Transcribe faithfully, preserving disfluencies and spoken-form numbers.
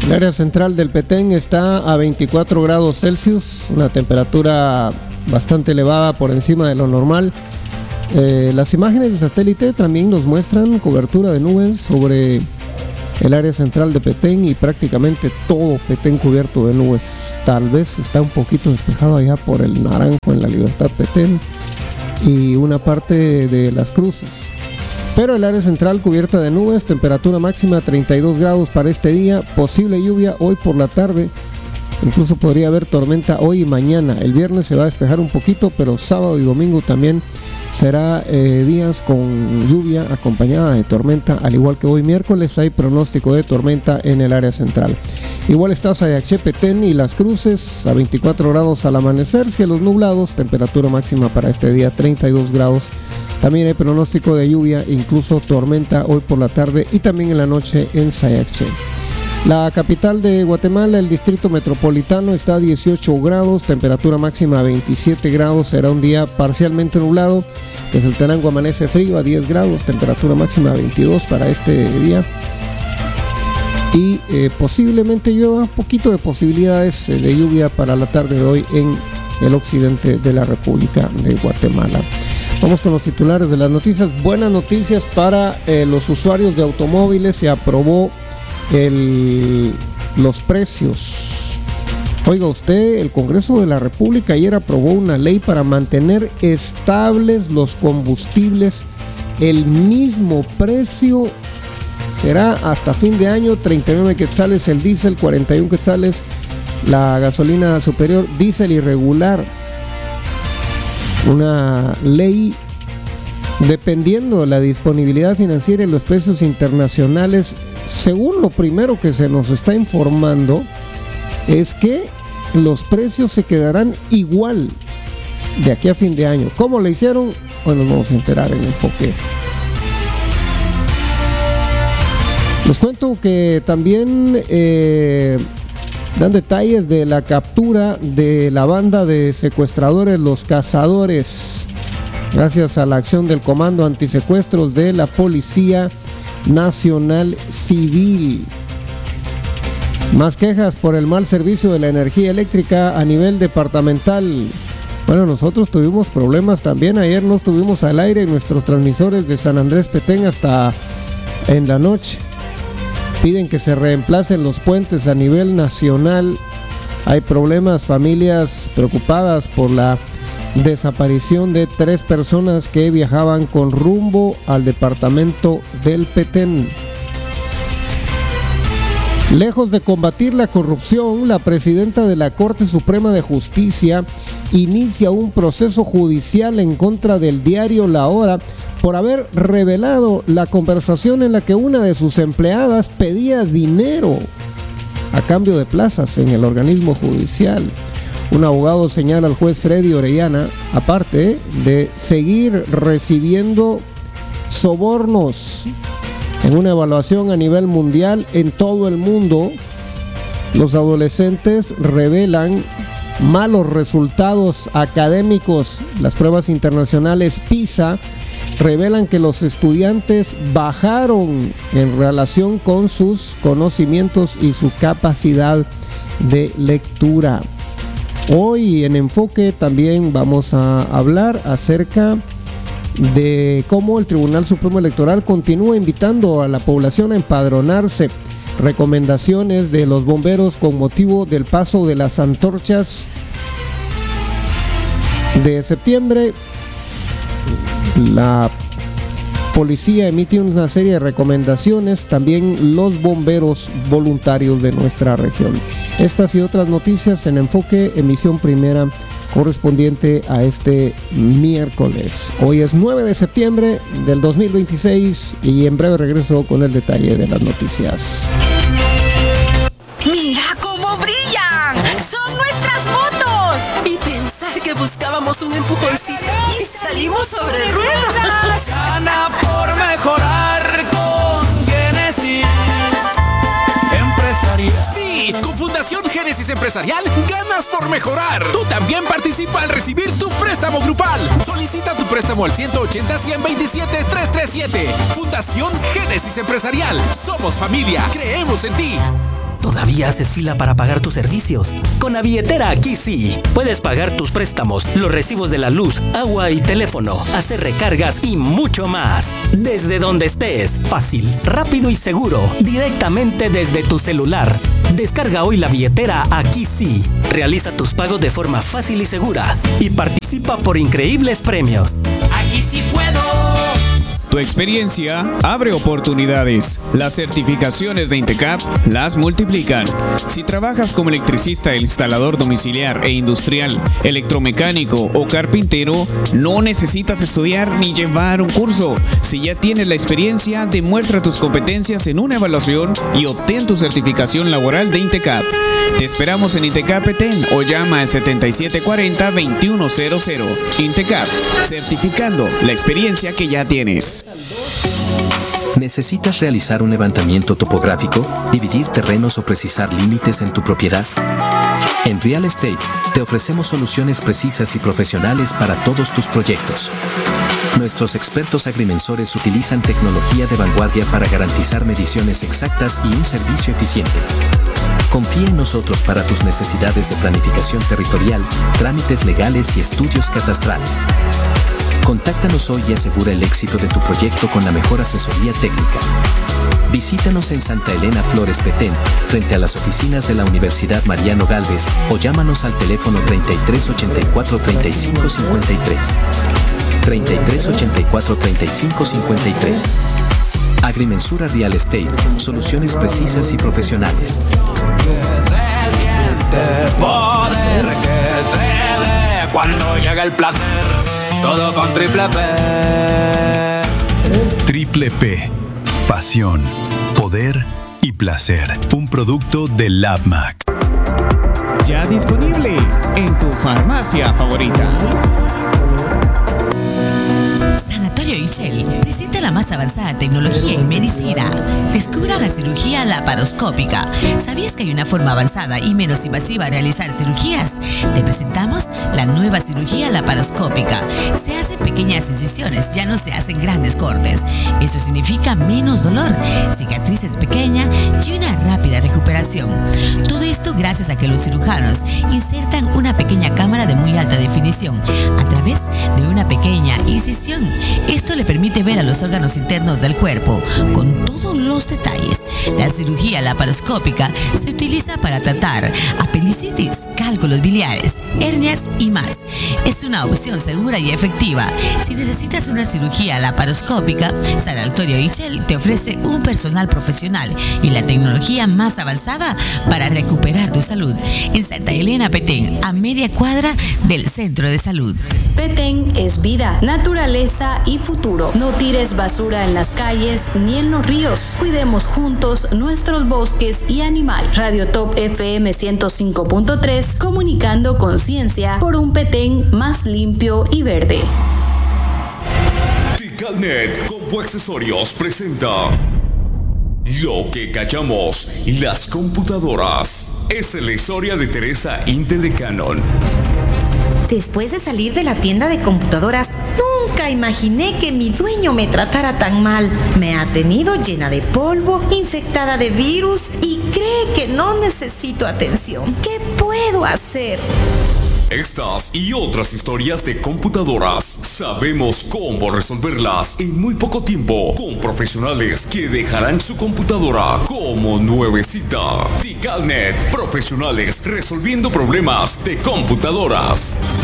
El área central del Petén está a veinticuatro grados Celsius, una temperatura bastante elevada por encima de lo normal. Eh, las imágenes de satélite también nos muestran cobertura de nubes sobre el área central de Petén y prácticamente todo Petén cubierto de nubes. Tal vez está un poquito despejado allá por el Naranjo en la Libertad Petén y una parte de Las Cruces. Pero el área central cubierta de nubes, temperatura máxima treinta y dos grados para este día, posible lluvia hoy por la tarde, incluso podría haber tormenta hoy y mañana. El viernes se va a despejar un poquito, pero sábado y domingo también será eh, días con lluvia acompañada de tormenta, al igual que hoy miércoles hay pronóstico de tormenta en el área central. Igual está Sayaché, Petén y Las Cruces a veinticuatro grados al amanecer, cielos nublados, temperatura máxima para este día treinta y dos grados. También hay pronóstico de lluvia, incluso tormenta hoy por la tarde y también en la noche en Sayaché. La capital de Guatemala, el distrito metropolitano, está a dieciocho grados, temperatura máxima veintisiete grados, será un día parcialmente nublado. Quetzaltenango amanece frío a diez grados, temperatura máxima veintidós para este día. Y eh, posiblemente llueva, un poquito de posibilidades eh, de lluvia para la tarde de hoy en el occidente de la República de Guatemala. Vamos con los titulares de las noticias. Buenas noticias para eh, los usuarios de automóviles. Se aprobó el, los precios. Oiga usted, el Congreso de la República ayer aprobó una ley para mantener estables los combustibles. El mismo precio será hasta fin de año, treinta y nueve quetzales el diésel, cuarenta y uno quetzales la gasolina superior, diésel irregular. Una ley dependiendo de la disponibilidad financiera y los precios internacionales. Según lo primero que se nos está informando es que los precios se quedarán igual de aquí a fin de año. ¿Cómo lo hicieron? Bueno, nos vamos a enterar en Enfoque. Les cuento que también eh, dan detalles de la captura de la banda de secuestradores Los Cazadores, gracias a la acción del Comando Antisecuestros de la Policía Nacional Civil. Más quejas por el mal servicio de la energía eléctrica a nivel departamental. Bueno, nosotros tuvimos problemas también. Ayer no estuvimos al aire en nuestros transmisores de San Andrés Petén hasta en la noche. Piden que se reemplacen los puentes a nivel nacional. Hay problemas, familias preocupadas por la desaparición de tres personas que viajaban con rumbo al departamento del Petén. Lejos de combatir la corrupción, la presidenta de la Corte Suprema de Justicia inicia un proceso judicial en contra del diario La Hora por haber revelado la conversación en la que una de sus empleadas pedía dinero a cambio de plazas en el organismo judicial. Un abogado señala al juez Freddy Orellana, aparte de seguir recibiendo sobornos en una evaluación a nivel mundial en todo el mundo, los adolescentes revelan malos resultados académicos. Las pruebas internacionales PISA revelan que los estudiantes bajaron en relación con sus conocimientos y su capacidad de lectura. Hoy en Enfoque también vamos a hablar acerca de cómo el Tribunal Supremo Electoral continúa invitando a la población a empadronarse. Recomendaciones de los bomberos con motivo del paso de las antorchas de septiembre. La policía emite una serie de recomendaciones, también los bomberos voluntarios de nuestra región. Estas y otras noticias en Enfoque, emisión primera, correspondiente a este miércoles. Hoy es nueve de septiembre del dos mil veintiséis y en breve regreso con el detalle de las noticias. ¡Mira cómo brillan! ¡Son nuestras motos! Y pensar que buscábamos un empujoncito y salimos sobre ruedas. Gana por mejorar con Génesis Empresarial. Sí, con Fundación Génesis Empresarial ganas por mejorar. Tú también participa al recibir tu préstamo grupal. Solicita tu préstamo al ciento ochenta, ciento veintisiete, trescientos treinta y siete. Fundación Génesis Empresarial. Somos familia. Creemos en ti. ¿Todavía haces fila para pagar tus servicios? Con la billetera aquí sí. Puedes pagar tus préstamos, los recibos de la luz, agua y teléfono, hacer recargas y mucho más. Desde donde estés. Fácil, rápido y seguro. Directamente desde tu celular. Descarga hoy la billetera aquí sí. Realiza tus pagos de forma fácil y segura. Y participa por increíbles premios. Aquí sí puedo. Tu experiencia abre oportunidades. Las certificaciones de Intecap las multiplican. Si trabajas como electricista, instalador domiciliar e industrial, electromecánico o carpintero, no necesitas estudiar ni llevar un curso. Si ya tienes la experiencia, demuestra tus competencias en una evaluación y obtén tu certificación laboral de Intecap. Te esperamos en Intecap Petén o llama al setenta y siete cuarenta, veintiuno cero cero. Intecap, certificando la experiencia que ya tienes. ¿Necesitas realizar un levantamiento topográfico, dividir terrenos o precisar límites en tu propiedad? En Real Estate, te ofrecemos soluciones precisas y profesionales para todos tus proyectos. Nuestros expertos agrimensores utilizan tecnología de vanguardia para garantizar mediciones exactas y un servicio eficiente. Confía en nosotros para tus necesidades de planificación territorial, trámites legales y estudios catastrales. Contáctanos hoy y asegura el éxito de tu proyecto con la mejor asesoría técnica. Visítanos en Santa Elena Flores Petén, frente a las oficinas de la Universidad Mariano Gálvez, o llámanos al teléfono treinta y tres ochenta y cuatro, treinta y cinco cincuenta y tres. treinta y tres ochenta y cuatro, treinta y cinco cincuenta y tres. Agrimensura Real Estate, soluciones precisas y profesionales. Que se siente poder, que se dé cuando llega el placer. Todo con Triple P. Triple P. Pasión, poder y placer. Un producto de LabMax. Ya disponible en tu farmacia favorita. Sanatorio Ischel presenta la más avanzada tecnología en medicina. Descubra la cirugía laparoscópica. ¿Sabías que hay una forma avanzada y menos invasiva de realizar cirugías? Te presentamos la nueva cirugía laparoscópica. Se hacen pequeñas incisiones, ya no se hacen grandes cortes. Eso significa menos dolor, cicatrices pequeñas y una rápida recuperación. Todo esto gracias a que los cirujanos insertan una pequeña cámara de muy alta definición a través de una pequeña incisión. Esto le permite ver a los órganos internos del cuerpo con todos los detalles. La cirugía laparoscópica se utiliza para tratar apendicitis, cálculos biliares, hernias y más. Es una opción segura y efectiva. Si necesitas una cirugía laparoscópica, Sanatorio Ischel te ofrece un personal profesional y la tecnología más avanzada para recuperar tu salud. En Santa Elena Petén, a media cuadra del Centro de Salud. Petén es vida, naturaleza y futuro. No tires basura en las calles ni en los ríos. Cuidemos juntos nuestros bosques y animales. Radio Top F M ciento cinco punto tres, comunicando conciencia por un Petén más limpio y verde. Ticalnet Compu Accesorios presenta Lo que callamos, las computadoras. Esta es la historia de Teresa Intel de Canon. Después de salir de la tienda de computadoras, nunca imaginé que mi dueño me tratara tan mal. Me ha tenido llena de polvo, infectada de virus y cree que no necesito atención. ¿Qué puedo hacer? Estas y otras historias de computadoras, sabemos cómo resolverlas en muy poco tiempo con profesionales que dejarán su computadora como nuevecita. Ticalnet, profesionales resolviendo problemas de computadoras.